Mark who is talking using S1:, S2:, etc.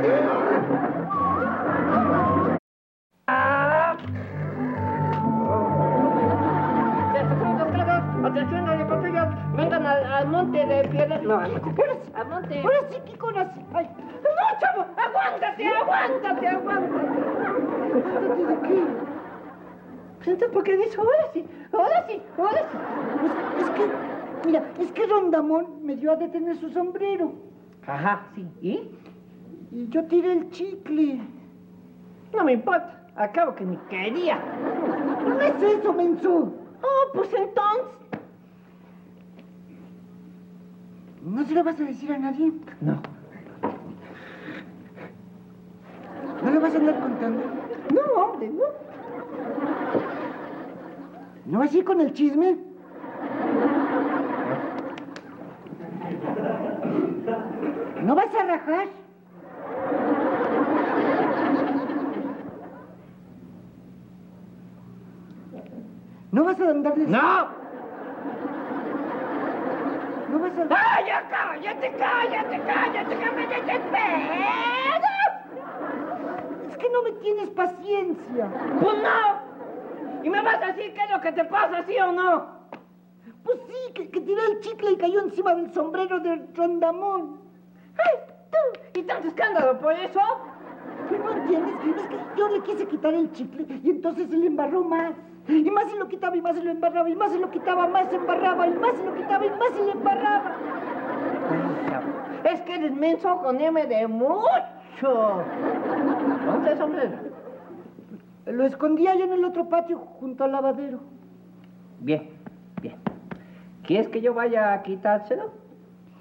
S1: Atención, de patrullas, vengan al monte de piedras. No, al monte.
S2: Ahora sí, Quiconas. Ay.
S1: No, chavo, aguántate.
S2: ¿Aguántate de qué?
S1: Pues entonces, ¿por qué dices ahora sí?
S2: Es que Rondamón me dio a detener su sombrero.
S1: Ajá, sí. ¿Y?
S2: Y yo tiré el chicle.
S1: No me importa, acabo que ni quería.
S2: No es eso, menso.
S1: Oh, pues entonces.
S2: ¿No se lo vas a decir a nadie?
S1: No.
S2: ¿No lo vas a andar contando?
S1: No, hombre, no.
S2: ¿No vas a ir con el chisme? ¿No vas a rajar? ¿No vas a andar de...
S1: ¡No!
S2: ¿No vas a...
S1: ¡Ay, ya cállate, que me desespero!
S2: Es que no me tienes paciencia.
S1: ¡Pues no! ¿Y me vas a decir qué es lo que te pasa, sí o no?
S2: Pues sí, que tiré el chicle y cayó encima del sombrero de Rondamón.
S1: ¡Ay, tú! ¿Y tanto escándalo por eso?
S2: ¿Qué no entiendes? Es que yo le quise quitar el chicle y entonces se le embarró más. Y más se lo quitaba y más se lo embarraba, y más se lo quitaba, más se embarraba, y más se lo quitaba y más se le embarraba.
S1: Es que eres menso con M de mucho. ¿Dónde es, hombre?
S2: Lo escondí allá en el otro patio, junto al lavadero.
S1: Bien. ¿Quieres que yo vaya a quitárselo?